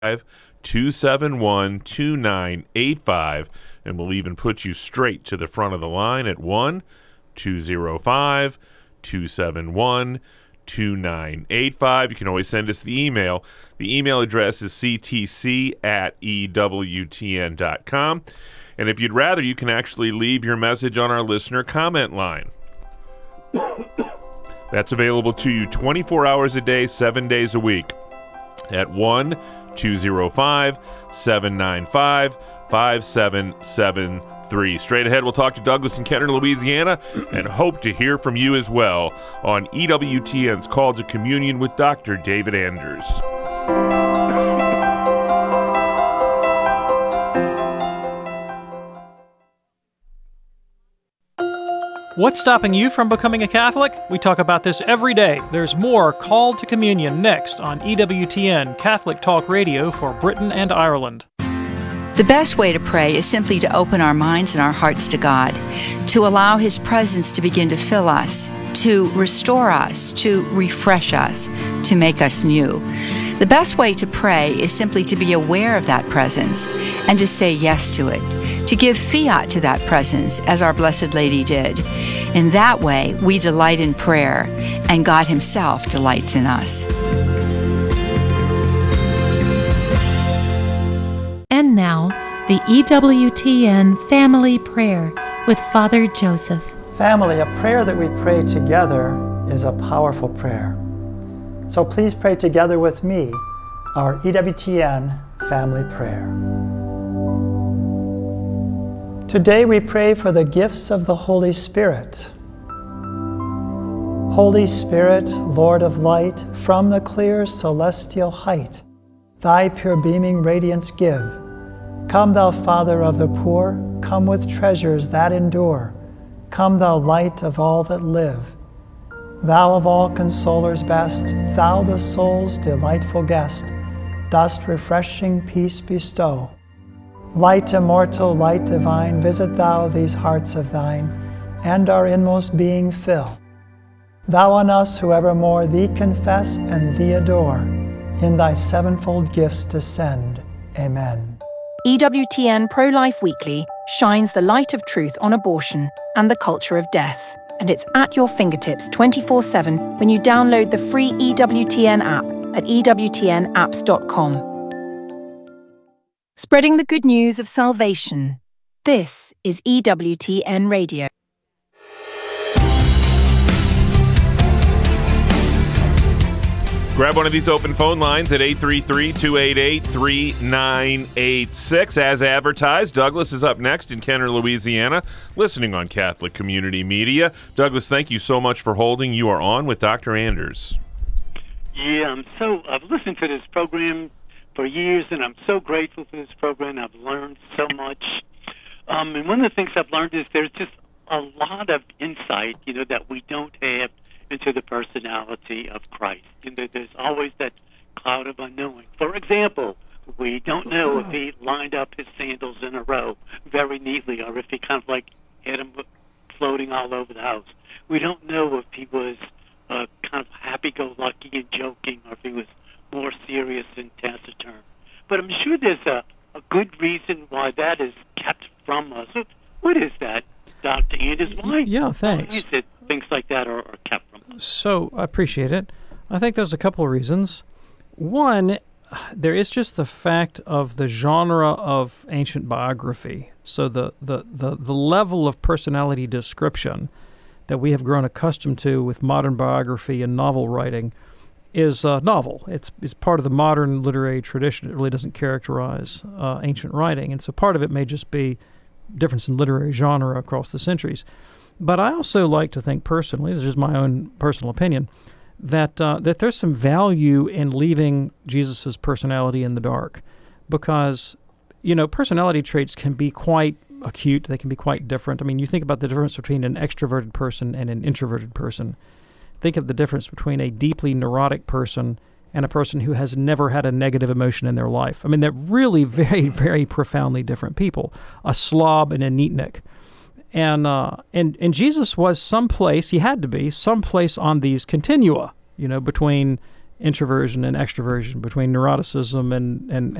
271-2985, and we'll even put you straight to the front of the line at 1-205-271-2985. You can always send us the email. The email address is ctc@ewtn.com. And if you'd rather, you can actually leave your message on our listener comment line. That's available to you 24 hours a day, 7 days a week at 1-205-795-5773. Straight ahead, we'll talk to Douglas in Kenner, Louisiana, and hope to hear from you as well on EWTN's Call to Communion with Dr. David Anders. What's stopping you from becoming a Catholic? We talk about this every day. There's more Called to Communion next on EWTN, Catholic Talk Radio for Britain and Ireland. The best way to pray is simply to open our minds and our hearts to God, to allow His presence to begin to fill us, to restore us, to refresh us, to make us new. The best way to pray is simply to be aware of that presence and to say yes to it, to give fiat to that presence as our Blessed Lady did. In that way, we delight in prayer, and God Himself delights in us. And now, the EWTN Family Prayer with Father Joseph. Family, a prayer that we pray together is a powerful prayer. So please pray together with me our EWTN Family Prayer. Today we pray for the gifts of the Holy Spirit. Holy Spirit, Lord of light, from the clear celestial height, Thy pure beaming radiance give. Come, Thou Father of the poor, come with treasures that endure. Come, Thou light of all that live. Thou of all consolers best, Thou the soul's delightful guest, dost refreshing peace bestow. Light immortal, light divine, visit Thou these hearts of Thine, and our inmost being fill. Thou on us who evermore Thee confess and Thee adore, in Thy sevenfold gifts descend. Amen. EWTN Pro-Life Weekly shines the light of truth on abortion and the culture of death. And it's at your fingertips 24/7 when you download the free EWTN app at ewtnapps.com. Spreading the good news of salvation. This is EWTN Radio. Grab one of these open phone lines at 833-288-3986. As advertised, Douglas is up next in Kenner, Louisiana, listening on Catholic Community Media. Douglas, thank you so much for holding. You are on with Dr. Anders. Yeah, I've listened to this program for years, and I'm so grateful for this program. I've learned so much. And one of the things I've learned is there's just a lot of insight, that we don't have into the personality of Christ. There's always that cloud of unknowing. For example, we don't know if He lined up His sandals in a row very neatly, or if He kind of like had them floating all over the house. We don't know if He was kind of happy-go-lucky and joking, or if He was more serious and taciturn. But I'm sure there's a good reason why that is kept from us. What is that, Dr. Anders? Why? Yeah, thanks. Why is it things like that are kept from us? So I appreciate it. I think there's a couple of reasons. One, there is just the fact of the genre of ancient biography. So the level of personality description that we have grown accustomed to with modern biography and novel writing is novel. It's part of the modern literary tradition. It really doesn't characterize ancient writing. And so part of it may just be difference in literary genre across the centuries. But I also like to think personally, this is my own personal opinion, that there's some value in leaving Jesus' personality in the dark, because, personality traits can be quite acute. They can be quite different. I mean, you think about the difference between an extroverted person and an introverted person. Think of the difference between a deeply neurotic person and a person who has never had a negative emotion in their life. I mean, they're really very, very profoundly different people. A slob and a neatnik. And Jesus was someplace, he had to be, someplace on these continua, between introversion and extroversion, between neuroticism and